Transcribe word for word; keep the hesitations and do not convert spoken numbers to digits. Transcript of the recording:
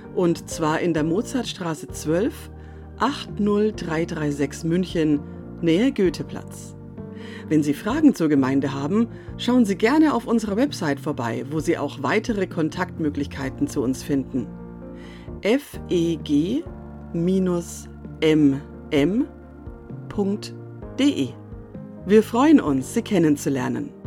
Und zwar in der Mozartstraße zwölf, acht null drei drei sechs München, Nähe Goetheplatz. Wenn Sie Fragen zur Gemeinde haben, schauen Sie gerne auf unserer Website vorbei, wo Sie auch weitere Kontaktmöglichkeiten zu uns finden. f e g m m punkt d e. Wir freuen uns, Sie kennenzulernen.